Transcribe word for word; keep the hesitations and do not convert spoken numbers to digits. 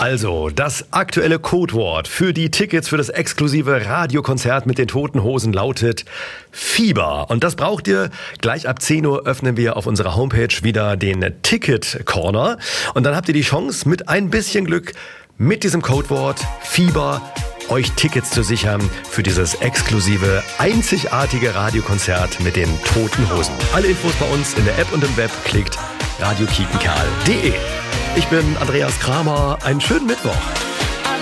Also, das aktuelle Codewort für die Tickets für das exklusive Radiokonzert mit den Toten Hosen lautet Fieber. Und das braucht ihr. Gleich ab zehn Uhr öffnen wir auf unserer Homepage wieder den Ticket-Corner. Und dann habt ihr die Chance, mit ein bisschen Glück mit diesem Codewort Fieber euch Tickets zu sichern für dieses exklusive, einzigartige Radiokonzert mit den Toten Hosen. Alle Infos bei uns in der App und im Web. Klickt radio kietenkerl punkt de. Ich bin Andreas Kramer. Einen schönen Mittwoch.